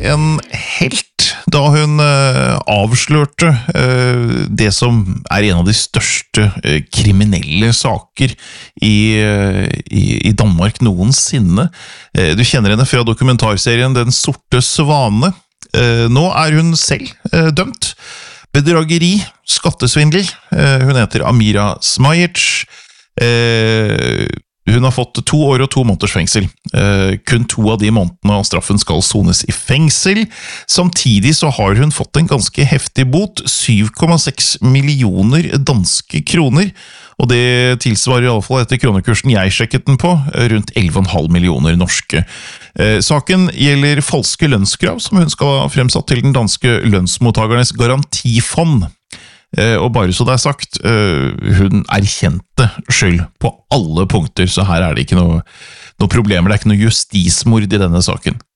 En helt da hun avslørte det som en av de største kriminelle saker i Danmark noensinne. Du kjenner henne fra dokumentarserien Den sorte svane. Nå hun selv dømt. Bedrageri, skattesvindel. Hun heter Amira Smajic. Hun har fått 2 år og 2 måneders fengsel. Kun 2 av de månedene av straffen skal sones i fengsel. Samtidig så har hun fått en ganske heftig bot, 7,6 millioner danske kroner. Og det tilsvarer i alle fall etter kronekursen jeg sjekket den på, rundt 11,5 millioner norske. Saken gjelder falske lønnskrav som hun skal ha fremsatt til den danske lønnsmottagernes garantifond. Og bare så det sagt, hun erkjente skyld på alle punkter, så her det ikke noe problemer, det ikke noe justismord i denne saken.